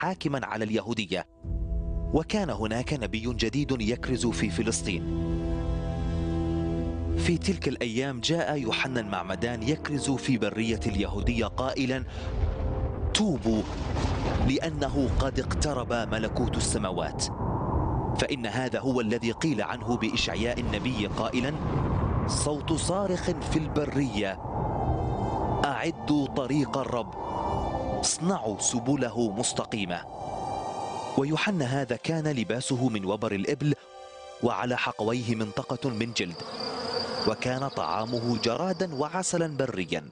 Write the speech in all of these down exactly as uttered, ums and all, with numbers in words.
حاكما على اليهودية. وكان هناك نبي جديد يكرز في فلسطين. في تلك الأيام جاء يوحنا المعمدان يكرز في برية اليهودية قائلا: توبوا لأنه قد اقترب ملكوت السماوات. فإن هذا هو الذي قيل عنه بإشعياء النبي قائلا: صوت صارخ في البرية، أعدوا طريق الرب، اصنعوا سبله مستقيمة. ويوحنا هذا كان لباسه من وبر الإبل، وعلى حقويه منطقة من جلد، وكان طعامه جرادا وعسلا بريا.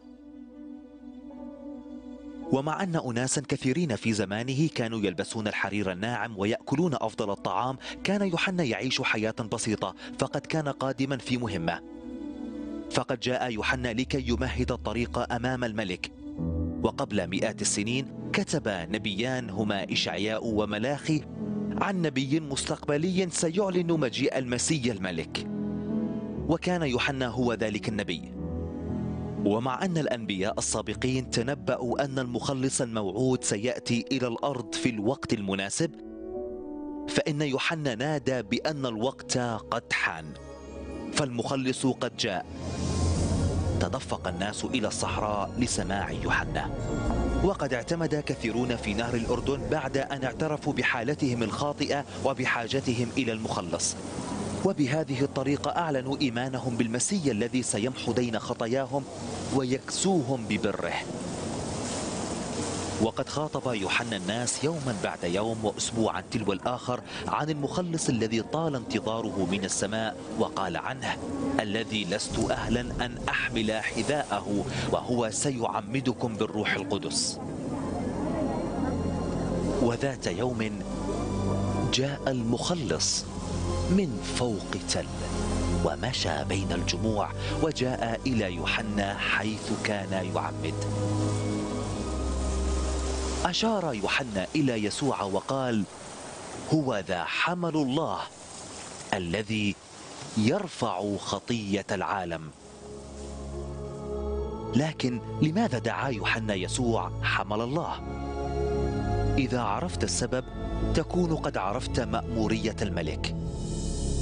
ومع أن أناسا كثيرين في زمانه كانوا يلبسون الحرير الناعم ويأكلون أفضل الطعام، كان يوحنا يعيش حياة بسيطة، فقد كان قادما في مهمة. فقد جاء يوحنا لكي يمهد الطريق أمام الملك. وقبل مئات السنين كتب نبيان هما إشعياء وملاخي عن نبي مستقبلي سيعلن مجيء المسيح الملك، وكان يوحنا هو ذلك النبي. ومع أن الأنبياء السابقين تنبأوا أن المخلص الموعود سيأتي إلى الأرض في الوقت المناسب، فإن يوحنا نادى بأن الوقت قد حان، فالمخلص قد جاء. تدفق الناس إلى الصحراء لسماع يوحنا. وقد اعتمد كثيرون في نهر الأردن بعد أن اعترفوا بحالتهم الخاطئة وبحاجتهم إلى المخلص، وبهذه الطريقة أعلنوا إيمانهم بالمسيح الذي سيمحو دين خطاياهم ويكسوهم ببره. وقد خاطب يوحنا الناس يوما بعد يوم وأسبوعا تلو الآخر عن المخلص الذي طال انتظاره من السماء، وقال عنه: الذي لست أهلا أن أحمل حذاءه، وهو سيعمدكم بالروح القدس. وذات يوم جاء المخلص من فوق تل، ومشى بين الجموع وجاء إلى يوحنا حيث كان يعمد. أشار يوحنا إلى يسوع وقال: هو ذا حمل الله الذي يرفع خطية العالم. لكن لماذا دعا يوحنا يسوع حمل الله؟ إذا عرفت السبب تكون قد عرفت مأمورية الملك.